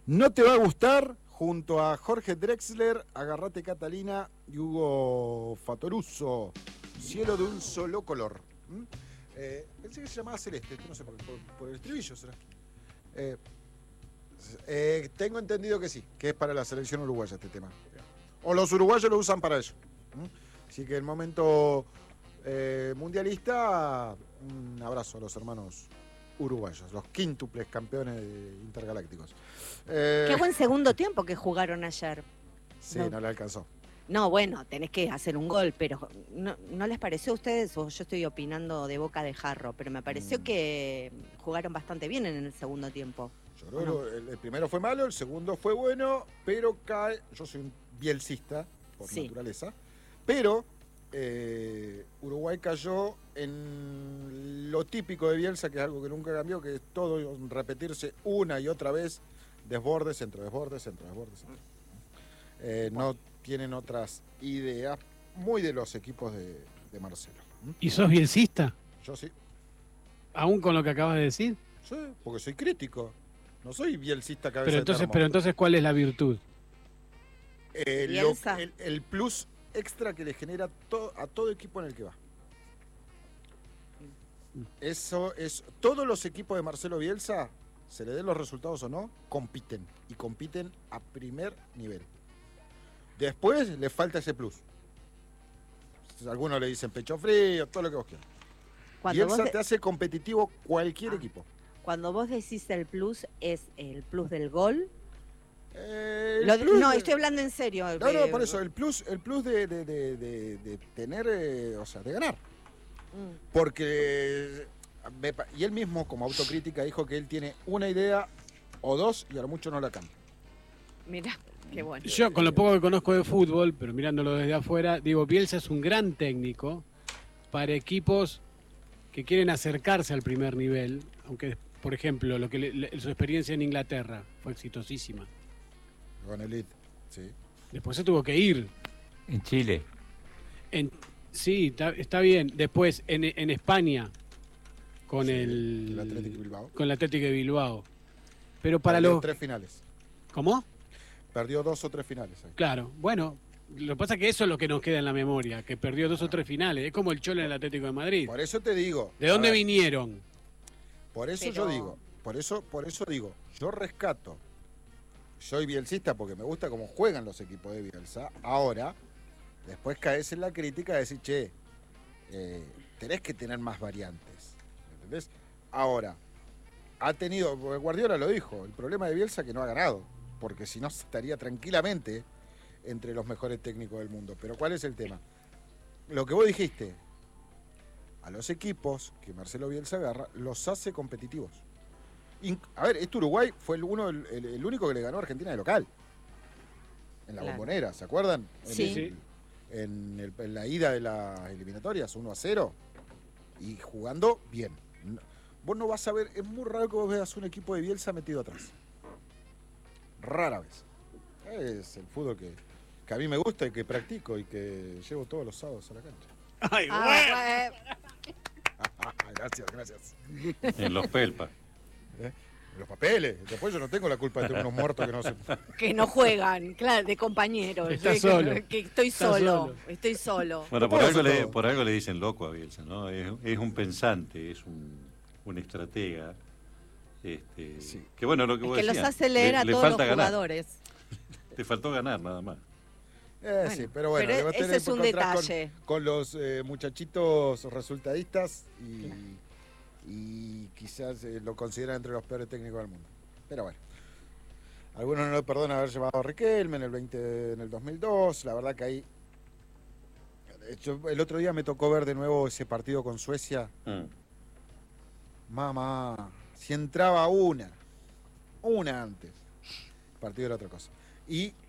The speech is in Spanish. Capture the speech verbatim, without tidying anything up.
No te va a gustar, junto a Jorge Drexler, Agarrate Catalina y Hugo Fatoruso, Cielo de un solo color. ¿Mm? Eh, pensé que se llamaba Celeste, no sé, por, por, por el estribillo será. Eh, eh, tengo entendido que sí, que es para la selección uruguaya este tema. O los uruguayos lo usan para eso. ¿Mm? Así que el momento eh, mundialista, un abrazo a los hermanos uruguayos, los quíntuples campeones intergalácticos. Eh, Qué buen segundo tiempo que jugaron ayer. Sí, no, no le alcanzó. No, bueno, tenés que hacer un gol, pero ¿no, no les pareció a ustedes, o yo estoy opinando de boca de jarro, pero me pareció mm. que jugaron bastante bien en el segundo tiempo? Yo creo no? el, el primero fue malo, el segundo fue bueno, pero cae, yo soy un bielcista por sí. naturaleza, pero eh, Uruguay cayó en lo típico de Bielsa, que es algo que nunca cambió, que es todo repetirse una y otra vez, desborde, centro, desborde, centro, desborde, centro. Eh, no tienen otras ideas, muy de los equipos de, de Marcelo. ¿Mm? ¿Y sos bielcista? Yo sí. ¿Aún con lo que acabas de decir? Sí, porque soy crítico. No soy bielcista cabeza pero entonces, de termo. Pero entonces, ¿cuál es la virtud? Eh, lo, el, el plus extra que le genera to, a todo equipo en el que va. Eso es. Todos los equipos de Marcelo Bielsa, se le den los resultados o no, compiten. Y compiten a primer nivel. Después le falta ese plus. Algunos le dicen pecho frío, todo lo que vos quieras. Bielsa de... te hace competitivo cualquier ah. equipo. Cuando vos decís el plus, ¿es el plus del gol? Eh, Lo, plus no, de... estoy hablando en serio. No, no, por eso, el plus, el plus de, de, de, de, de tener, eh, o sea, de ganar. Mm. Porque, me, y él mismo como autocrítica dijo que él tiene una idea o dos y a lo mucho no la cambia. Mira, qué bueno. Yo, con lo poco que conozco de fútbol, pero mirándolo desde afuera, digo, Bielsa es un gran técnico para equipos que quieren acercarse al primer nivel, aunque, por ejemplo, lo que le, le, su experiencia en Inglaterra fue exitosísima. Con Elite, sí. Después se tuvo que ir. En Chile. En, sí, está, está bien. Después, en, en España, con sí, el, el Atlético de Bilbao. Con el Atlético de Bilbao. Pero para Perdió los... tres finales. ¿Cómo? Perdió dos o tres finales. Ahí. Claro, bueno... Lo que pasa es que eso es lo que nos queda en la memoria, que perdió dos o tres finales. Es como el Cholo en el Atlético de Madrid. Por eso te digo. ¿De dónde ver, vinieron? Por eso Pero... yo digo, por eso, por eso digo, yo rescato. Soy bielcista porque me gusta cómo juegan los equipos de Bielsa. Ahora, después caes en la crítica de decir, che, eh, tenés que tener más variantes. ¿Entendés? Ahora, ha tenido, Guardiola lo dijo, el problema de Bielsa es que no ha ganado. Porque si no estaría tranquilamente entre los mejores técnicos del mundo. Pero ¿cuál es el tema? Lo que vos dijiste, a los equipos que Marcelo Bielsa agarra, los hace competitivos. In- a ver, este Uruguay fue el, uno, el, el único que le ganó a Argentina de local. En la claro. Bombonera, ¿se acuerdan? Sí. En, el, en, el, en la ida de las eliminatorias, uno a cero. Y jugando bien. No, vos no vas a ver, es muy raro que vos veas un equipo de Bielsa metido atrás. Rara vez. Es el fútbol que... que a mí me gusta y que practico y que llevo todos los sábados a la cancha. ¡Ay, ah, bueno! Gracias, gracias. En los pelpas. ¿Eh? En los papeles. Después yo no tengo la culpa de tener unos muertos que no se... Que no juegan, claro, de compañeros. Está que, solo. Que, que estoy Está solo, solo, estoy solo. Bueno, por algo, le, por algo le dicen loco a Bielsa, ¿no? Es, es un pensante, es un, un estratega. Este, sí. Que bueno, lo que, es vos que decías, los hace leer le, a le todos falta los ganar. jugadores. Te faltó ganar, nada más. Eh, bueno, sí, pero bueno, pero ese tener es un detalle. Con, con los eh, muchachitos resultadistas y, claro. y quizás eh, lo consideran entre los peores técnicos del mundo. Pero bueno, algunos no le perdonan haber llevado a Riquelme en el veinte, en el dos mil dos. La verdad que ahí, yo, el otro día me tocó ver de nuevo ese partido con Suecia. Mm. Mamá, si entraba una, una antes, el partido era otra cosa. Y